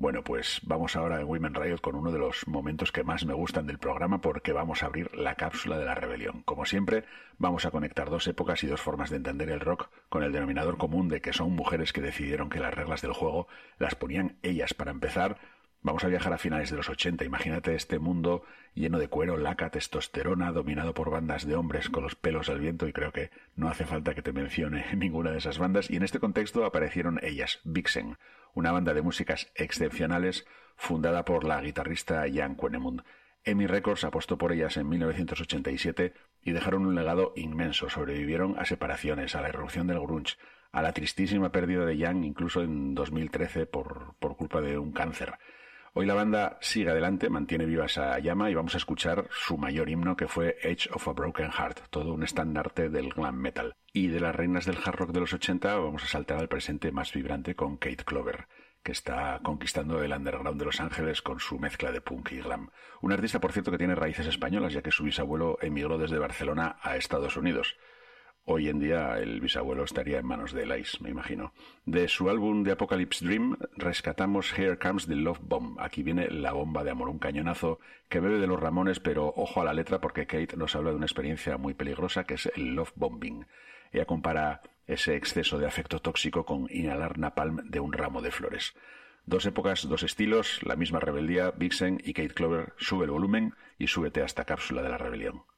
Bueno, pues vamos ahora en Women Riot con uno de los momentos que más me gustan del programa porque vamos a abrir la cápsula de la rebelión. Como siempre, vamos a conectar dos épocas y dos formas de entender el rock con el denominador común de que son mujeres que decidieron que las reglas del juego las ponían ellas para empezar. Vamos a viajar a finales de los 80. Imagínate este mundo lleno de cuero, laca, testosterona, dominado por bandas de hombres con los pelos al viento, y creo que no hace falta que te mencione ninguna de esas bandas. Y en este contexto aparecieron ellas, Vixen, una banda de músicas excepcionales fundada por la guitarrista Jan Kwenemund. EMI Records apostó por ellas en 1987 y dejaron un legado inmenso. Sobrevivieron a separaciones, a la irrupción del grunge, a la tristísima pérdida de Jan incluso en 2013 por culpa de un cáncer. Hoy la banda sigue adelante, mantiene viva esa llama y vamos a escuchar su mayor himno, que fue Edge of a Broken Heart, todo un estandarte del glam metal. Y de las reinas del hard rock de los 80 vamos a saltar al presente más vibrante con Kate Clover, que está conquistando el underground de Los Ángeles con su mezcla de punk y glam. Un artista, por cierto, que tiene raíces españolas, ya que su bisabuelo emigró desde Barcelona a Estados Unidos. Hoy en día el bisabuelo estaría en manos de Elias, me imagino. De su álbum The Apocalypse Dream rescatamos Here Comes the Love Bomb. Aquí viene la bomba de amor, un cañonazo que bebe de los Ramones, pero ojo a la letra porque Kate nos habla de una experiencia muy peligrosa que es el love bombing. Ella compara ese exceso de afecto tóxico con inhalar napalm de un ramo de flores. Dos épocas, dos estilos, la misma rebeldía. Vixen y Kate Clover, sube el volumen y súbete a esta cápsula de la rebelión.